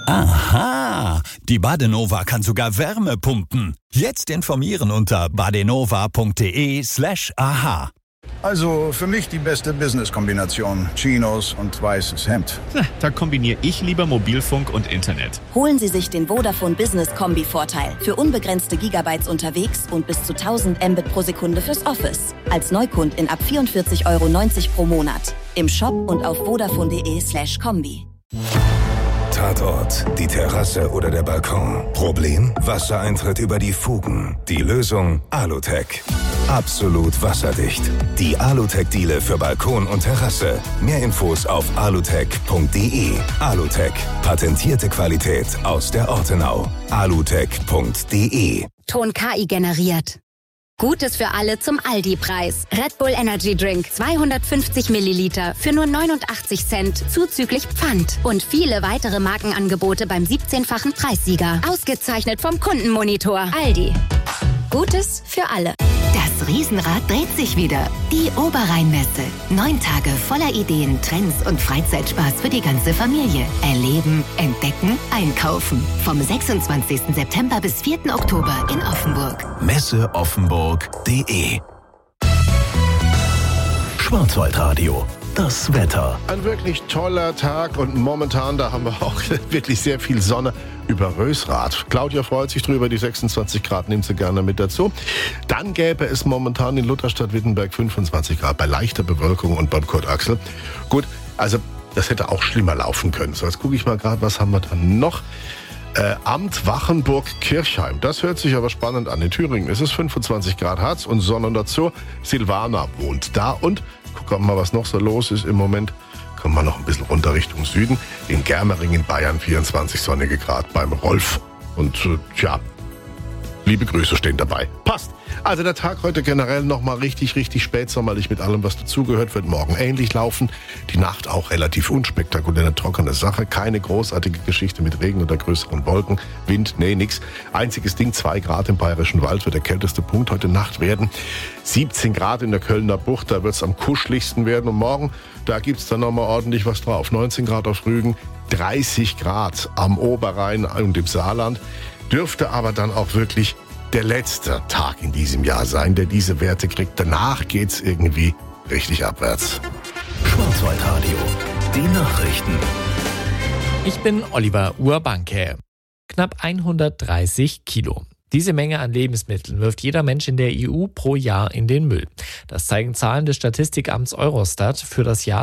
Aha, die Badenova kann sogar Wärme pumpen. Jetzt informieren unter badenova.de/aha. Also für mich die beste Business-Kombination. Chinos und weißes Hemd. Da kombiniere ich lieber Mobilfunk und Internet. Holen Sie sich den Vodafone Business Kombi-Vorteil. Für unbegrenzte Gigabytes unterwegs und bis zu 1000 Mbit pro Sekunde fürs Office. Als Neukundin ab 44,90 € pro Monat. Im Shop und auf vodafone.de/kombi. Tatort, die Terrasse oder der Balkon. Problem? Wassereintritt über die Fugen. Die Lösung? Alutec. Absolut wasserdicht. Die Alutec-Diele für Balkon und Terrasse. Mehr Infos auf alutec.de. Alutec. Patentierte Qualität aus der Ortenau. alutec.de. Ton KI generiert. Gutes für alle zum Aldi-Preis. Red Bull Energy Drink 250 Milliliter für nur 89 Cent zuzüglich Pfand. Und viele weitere Markenangebote beim 17-fachen Preissieger. Ausgezeichnet vom Kundenmonitor. Aldi. Gutes für alle. Das Riesenrad dreht sich wieder. Die Oberrheinmesse. 9 Tage voller Ideen, Trends und Freizeitspaß für die ganze Familie. Erleben, entdecken, einkaufen. Vom 26. September bis 4. Oktober in Offenburg. Messeoffenburg.de. Schwarzwaldradio. Das Wetter. Ein wirklich toller Tag und momentan, da haben wir auch wirklich sehr viel Sonne über Rösrath. Claudia freut sich drüber, die 26 Grad nimmt sie gerne mit dazu. Dann gäbe es momentan in Lutherstadt-Wittenberg 25 Grad bei leichter Bewölkung und beim Kurt Axel. Gut, also das hätte auch schlimmer laufen können. So, jetzt gucke ich mal gerade, was haben wir dann noch? Amt Wachenburg-Kirchheim. Das hört sich aber spannend an. In Thüringen ist es 25 Grad Harz und Sonne dazu. Silvana wohnt da und gucken wir mal, was noch so los ist im Moment. Kommen wir noch ein bisschen runter Richtung Süden. In Germering in Bayern 24 sonnige Grad beim Rolf. Und liebe Grüße stehen dabei. Passt. Also der Tag heute generell nochmal richtig spätsommerlich mit allem, was dazugehört, wird morgen ähnlich laufen. Die Nacht auch relativ unspektakuläre, trockene Sache. Keine großartige Geschichte mit Regen oder größeren Wolken. Wind, nix. Einziges Ding, 2 Grad im Bayerischen Wald wird der kälteste Punkt heute Nacht werden. 17 Grad in der Kölner Bucht, da wird es am kuscheligsten werden. Und morgen, da gibt es dann nochmal ordentlich was drauf. 19 Grad auf Rügen, 30 Grad am Oberrhein und im Saarland. Dürfte aber dann auch wirklich der letzte Tag in diesem Jahr sein, der diese Werte kriegt. Danach geht's irgendwie richtig abwärts. Schwarzwaldradio. Die Nachrichten. Ich bin Oliver Urbanke. Knapp 130 Kilo. Diese Menge an Lebensmitteln wirft jeder Mensch in der EU pro Jahr in den Müll. Das zeigen Zahlen des Statistikamts Eurostat für das Jahr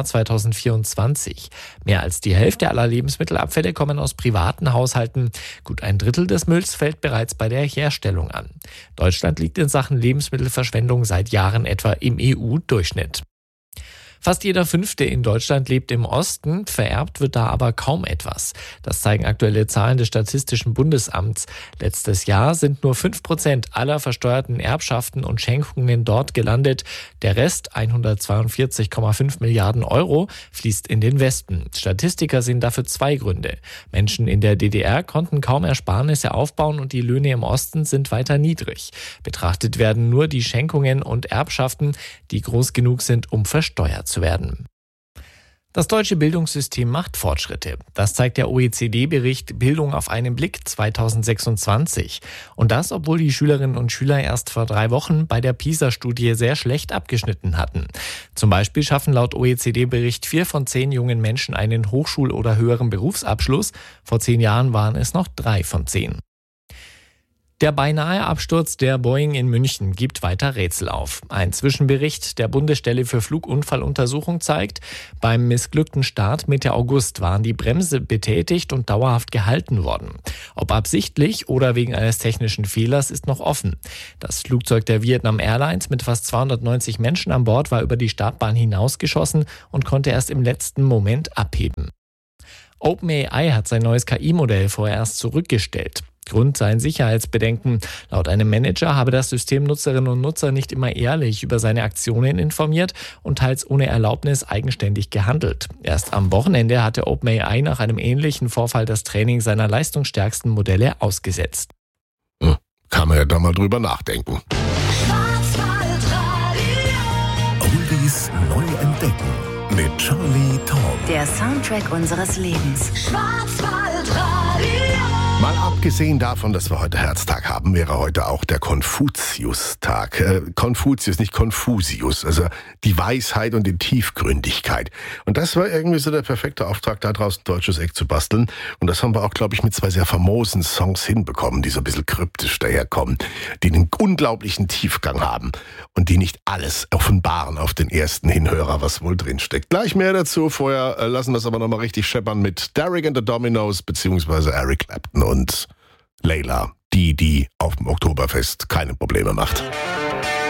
2024. Mehr als die Hälfte aller Lebensmittelabfälle kommen aus privaten Haushalten. Gut ein Drittel des Mülls fällt bereits bei der Herstellung an. Deutschland liegt in Sachen Lebensmittelverschwendung seit Jahren etwa im EU-Durchschnitt. Fast jeder Fünfte in Deutschland lebt im Osten, vererbt wird da aber kaum etwas. Das zeigen aktuelle Zahlen des Statistischen Bundesamts. Letztes Jahr sind nur 5% aller versteuerten Erbschaften und Schenkungen dort gelandet. Der Rest, 142,5 Milliarden Euro, fließt in den Westen. Statistiker sehen dafür 2 Gründe. Menschen in der DDR konnten kaum Ersparnisse aufbauen und die Löhne im Osten sind weiter niedrig. Betrachtet werden nur die Schenkungen und Erbschaften, die groß genug sind, um versteuert zu werden. Das deutsche Bildungssystem macht Fortschritte. Das zeigt der OECD-Bericht Bildung auf einen Blick 2026. Und das, obwohl die Schülerinnen und Schüler erst vor 3 Wochen bei der PISA-Studie sehr schlecht abgeschnitten hatten. Zum Beispiel schaffen laut OECD-Bericht 4 von 10 jungen Menschen einen Hochschul- oder höheren Berufsabschluss. Vor 10 Jahren waren es noch 3 von 10. Der Beinahe-Absturz der Boeing in München gibt weiter Rätsel auf. Ein Zwischenbericht der Bundesstelle für Flugunfalluntersuchung zeigt, beim missglückten Start Mitte August waren die Bremse betätigt und dauerhaft gehalten worden. Ob absichtlich oder wegen eines technischen Fehlers ist noch offen. Das Flugzeug der Vietnam Airlines mit fast 290 Menschen an Bord war über die Startbahn hinausgeschossen und konnte erst im letzten Moment abheben. OpenAI hat sein neues KI-Modell vorerst zurückgestellt. Grund seien Sicherheitsbedenken. Laut einem Manager habe das System Nutzerinnen und Nutzer nicht immer ehrlich über seine Aktionen informiert und teils ohne Erlaubnis eigenständig gehandelt. Erst am Wochenende hatte OpenAI nach einem ähnlichen Vorfall das Training seiner leistungsstärksten Modelle ausgesetzt. Kann man ja da mal drüber nachdenken. Oldies neu entdecken mit Charlie Tom. Der Soundtrack unseres Lebens. Schwarzwaldradio. Abgesehen davon, dass wir heute Herztag haben, wäre heute auch der Konfuzius-Tag. Konfuzius, nicht Konfusius, also die Weisheit und die Tiefgründigkeit. Und das war irgendwie so der perfekte Auftrag, da draußen ein deutsches Eck zu basteln. Und das haben wir auch, glaube ich, mit 2 sehr famosen Songs hinbekommen, die so ein bisschen kryptisch daherkommen, die einen unglaublichen Tiefgang haben und die nicht alles offenbaren auf den ersten Hinhörer, was wohl drinsteckt. Gleich mehr dazu. Vorher lassen wir es aber nochmal richtig scheppern mit Derek and the Dominos beziehungsweise Eric Clapton und Layla, die auf dem Oktoberfest keine Probleme macht.